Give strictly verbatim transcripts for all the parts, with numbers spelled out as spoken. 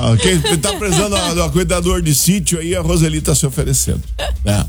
Ah, quem tá precisando de um cuidador de sítio aí, a Roseli tá se oferecendo. É.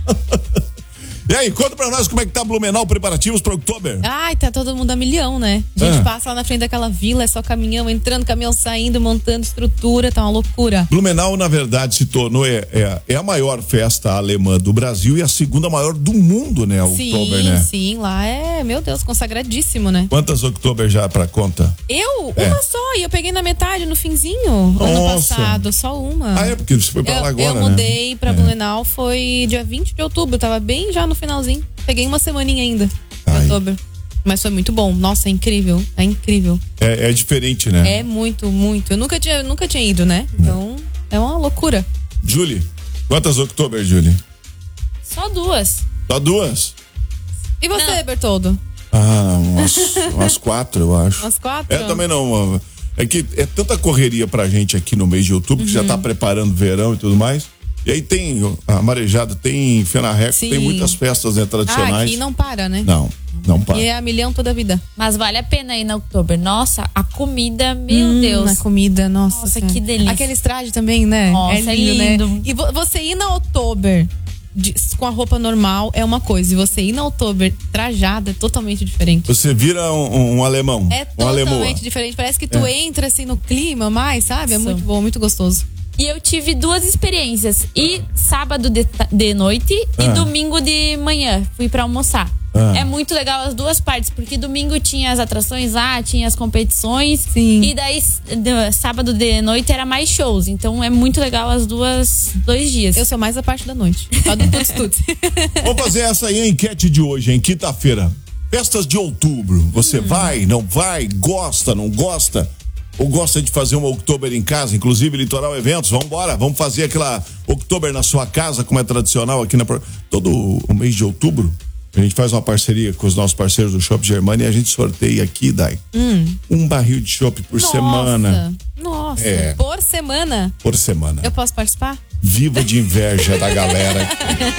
E aí, conta pra nós como é que tá Blumenau, preparativos pra outubro. Ai, tá todo mundo a milhão, né? A gente Ah. passa lá na frente daquela vila, é só caminhão entrando, caminhão saindo, montando estrutura, tá uma loucura. Blumenau, na verdade, se tornou é, é, é a maior festa alemã do Brasil e a segunda maior do mundo, né? Sim, Outubro, né? sim, lá é, meu Deus, consagradíssimo, né? Quantas Outubro já pra conta? Eu? É. Uma só, e eu peguei na metade, no finzinho, ano Nossa. passado, só uma. Ah, é porque você foi pra lá Eu, agora, eu né? mudei pra É. Blumenau, foi dia vinte de outubro, tava bem já no finalzinho. Peguei uma semaninha ainda de Ai. outubro. Mas foi muito bom. Nossa, é incrível. É incrível. É, é diferente, né? É muito, muito. Eu nunca tinha, nunca tinha ido, né? Então, é uma loucura. Julie, quantas Outubro, Julie? Só duas. Só duas? E você, Não. Bertoldo? Ah, umas, umas quatro, eu acho. Umas quatro? É, também não. É que é tanta correria pra gente aqui no mês de outubro, Uhum. que já tá preparando o verão e tudo mais. E aí tem a Marejada, tem Fenarreco, Sim. tem muitas festas, né, Ah, tradicionais. aqui não para, né? Não, não para. E é a milhão toda a vida. Mas vale a pena ir na outubro. Nossa, a comida, meu Hum, Deus. A comida, nossa. Nossa, senhora. que delícia. Aqueles trajes também, né? Nossa, é é lindo, lindo. né? E vo- você ir na outubro de- com a roupa normal é uma coisa. E você ir na outubro trajada é totalmente diferente. Você vira um, um alemão. É um alemão. totalmente diferente. Parece que tu É. entra assim no clima mais, sabe? É Isso. muito bom, muito gostoso. E eu tive duas experiências. E sábado de, ta- de noite Ah. e domingo de manhã. Fui pra almoçar. Ah. É muito legal as duas partes, porque domingo tinha as atrações lá, tinha as competições. Sim. E daí s- de- sábado de noite era mais shows. Então é muito legal as duas dois dias. Eu sou mais a parte da noite. Só do tudo, tudo. Vamos fazer essa aí a enquete de hoje, em quinta-feira. Festas de outubro. Você vai, não vai, gosta, não gosta? Ou gosta de fazer uma outubro em casa, inclusive Litoral Eventos? Vamos embora, vamos fazer aquela outubro na sua casa, como é tradicional aqui na... Todo o mês de outubro, a gente faz uma parceria com os nossos parceiros do Shopping Germania e a gente sorteia aqui, Dai, um barril de chopp por semana. Nossa. É. Por semana? Por semana. Eu posso participar? Viva de inveja da galera.